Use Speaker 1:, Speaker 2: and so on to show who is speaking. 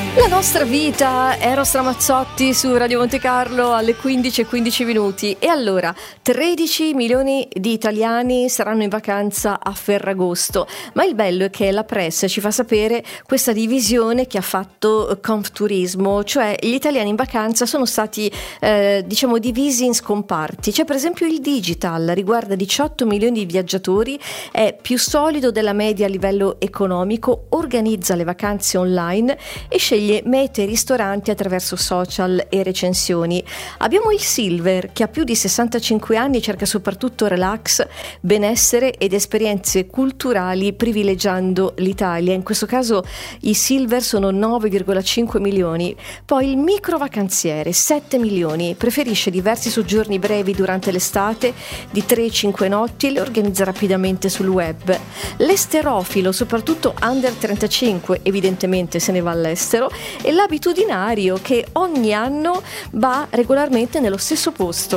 Speaker 1: La nostra vita, Eros Ramazzotti su Radio Monte Carlo alle 15:15 minuti. E allora, 13 milioni di italiani saranno in vacanza a Ferragosto, ma il bello è che la press ci fa sapere questa divisione che ha fatto Confturismo, cioè gli italiani in vacanza sono stati divisi in scomparti. C'è per esempio il digital, riguarda 18 milioni di viaggiatori, è più solido della media a livello economico, organizza le vacanze online e sceglie mete e ristoranti attraverso social e recensioni. Abbiamo il Silver, che ha più di 65 anni e cerca soprattutto relax, benessere ed esperienze culturali privilegiando l'Italia. In questo caso i Silver sono 9,5 milioni. Poi il micro vacanziere, 7 milioni, preferisce diversi soggiorni brevi durante l'estate di 3-5 notti e le organizza rapidamente sul web. L'esterofilo, soprattutto under 35, evidentemente se ne va all'estero, e l'abitudinario che ogni anno va regolarmente nello stesso posto.